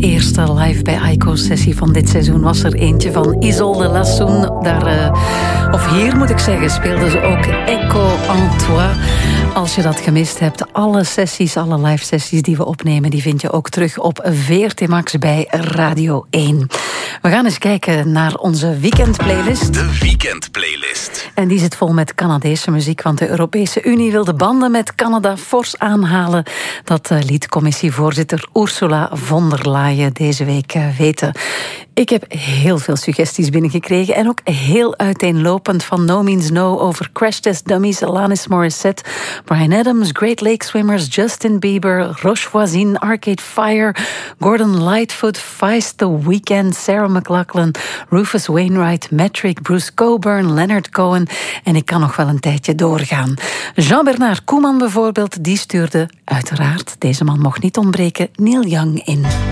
eerste live bij Aiko-sessie van dit seizoen was er eentje van Isolde Lassoen. Of hier moet ik zeggen, speelden ze ook Echo en Toi. Als je dat gemist hebt, alle sessies, alle live sessies die we opnemen, die vind je ook terug op VRT Max bij Radio 1. We gaan eens kijken naar onze weekendplaylist. De weekendplaylist. En die zit vol met Canadese muziek, want de Europese Unie wil de banden met Canada fors aanhalen. Dat liet commissievoorzitter Ursula von der Leyen deze week weten. Ik heb heel veel suggesties binnengekregen en ook heel uiteenlopend, van No Means No over Crash Test Dummies, Alanis Morissette, Bryan Adams, Great Lake Swimmers, Justin Bieber, Roche Voisine, Arcade Fire, Gordon Lightfoot, Feist, The Weeknd, Sarah McLachlan, Rufus Wainwright, Metric, Bruce Cockburn, Leonard Cohen en ik kan nog wel een tijdje doorgaan. Jean-Bernard Koeman bijvoorbeeld, die stuurde uiteraard, deze man mocht niet ontbreken, Neil Young in.